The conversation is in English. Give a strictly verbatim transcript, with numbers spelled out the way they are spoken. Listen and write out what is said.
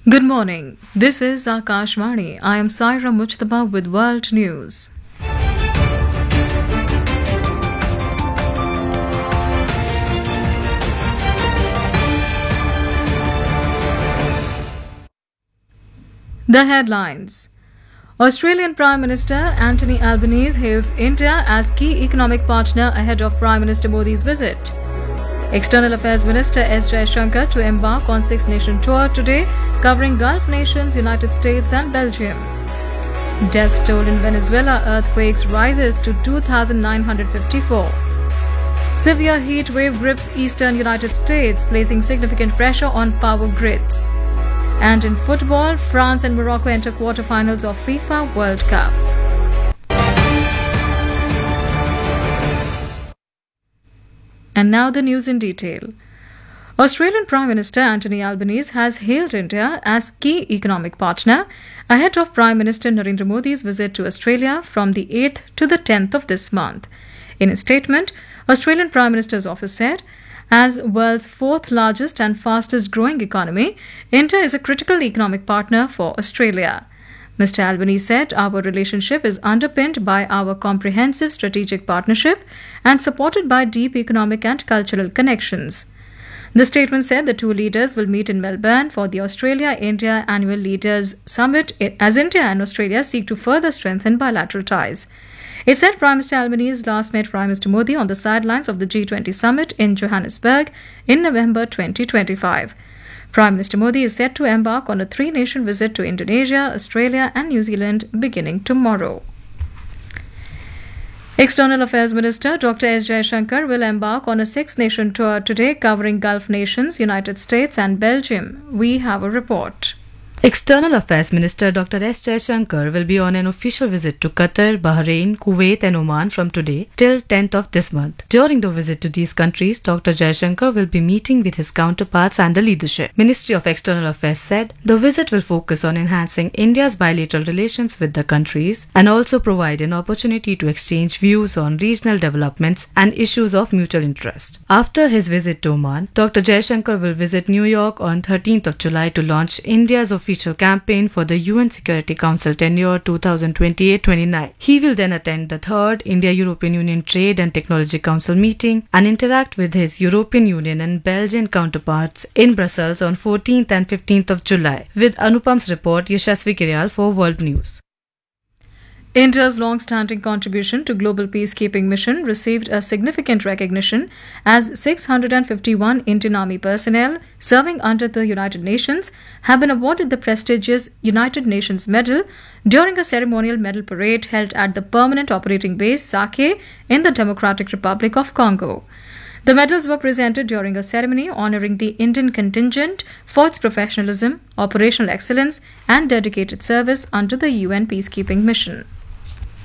Good morning. This is Akashvani. I am Saira Mujtaba with World News. The headlines. Australian Prime Minister Anthony Albanese hails India as key economic partner ahead of Prime Minister Modi's visit. External Affairs Minister S. Jaishankar to embark on six-nation tour today, covering Gulf nations, United States and Belgium. Death toll in Venezuela earthquakes rises to two thousand nine hundred fifty-four. Severe heat wave grips eastern United States, placing significant pressure on power grids. And in football, France and Morocco enter quarterfinals of FIFA World Cup. And now the news in detail. Australian Prime Minister Anthony Albanese has hailed India as key economic partner ahead of Prime Minister Narendra Modi's visit to Australia from the eighth to the tenth of this month. In a statement, Australian Prime Minister's office said, as world's fourth largest and fastest growing economy, India is a critical economic partner for Australia. Mister Albanese said our relationship is underpinned by our comprehensive strategic partnership and supported by deep economic and cultural connections. The statement said the two leaders will meet in Melbourne for the Australia-India Annual Leaders Summit as India and Australia seek to further strengthen bilateral ties. It said Prime Minister Albanese last met Prime Minister Modi on the sidelines of the G twenty summit in Johannesburg in November twenty twenty-five. Prime Minister Modi is set to embark on a three-nation visit to Indonesia, Australia and New Zealand beginning tomorrow. External Affairs Minister Doctor S. Jaishankar will embark on a six-nation tour today covering Gulf nations, United States and Belgium. We have a report. External Affairs Minister Doctor S. Jaishankar will be on an official visit to Qatar, Bahrain, Kuwait and Oman from today till tenth of this month. During the visit to these countries, Doctor Jaishankar will be meeting with his counterparts and the leadership. Ministry of External Affairs said the visit will focus on enhancing India's bilateral relations with the countries and also provide an opportunity to exchange views on regional developments and issues of mutual interest. After his visit to Oman, Doctor Jaishankar will visit New York on thirteenth of July to launch India's official campaign for the U N Security Council tenure twenty twenty-eight twenty-nine. He will then attend the third India-European Union Trade and Technology Council meeting and interact with his European Union and Belgian counterparts in Brussels on fourteenth and fifteenth of July. With Anupam's report, Yashasvi Kiryal for World News. India's long-standing contribution to global peacekeeping mission received a significant recognition as six hundred fifty-one Indian Army personnel serving under the United Nations have been awarded the prestigious United Nations Medal during a ceremonial medal parade held at the Permanent Operating Base Sake in the Democratic Republic of Congo. The medals were presented during a ceremony honoring the Indian contingent for its professionalism, operational excellence and dedicated service under the U N peacekeeping mission.